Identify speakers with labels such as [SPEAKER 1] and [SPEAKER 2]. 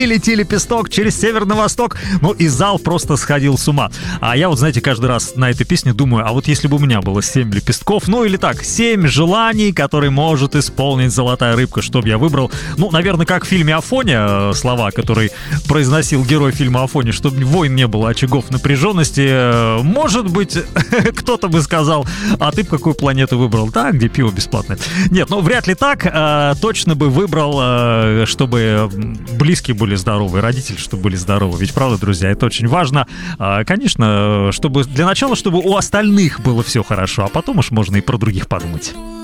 [SPEAKER 1] лети лепесток через север на восток. Ну и зал просто сходил с ума. А я вот, знаете, каждый раз на этой песне думаю, а вот если бы у меня было 7 лепестков, ну или так, 7 желаний, которые может исполнить золотая рыбка, что бы я выбрал? Ну, наверное, как в фильме «Афоня», слова, которые произносил герой фильма «Афоня», чтобы войн не было, очагов напряженности. Может быть, кто-то бы сказал, а ты бы какую планету выбрал? Да, где пиво бесплатное. Нет, ну вряд ли так. Точно бы выбрал, чтобы близкие были здоровы, родители, чтобы были здоровы. Ведь правда, друзья, это очень важно. Конечно, чтобы для начала, чтобы у остальных было все хорошо, а потом уж можно и про других подумать.